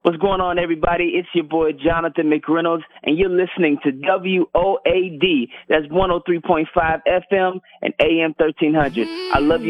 What's going on, everybody? It's your boy, Jonathan McReynolds, and you're listening to WOAD. That's 103.5 FM and AM 1300. I love you.